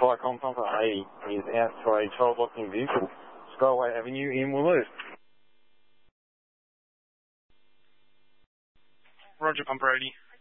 Flycom Pumper 80 is out to a child-locking vehicle, Skyway Avenue in Woolloo. Roger, Pumper 80.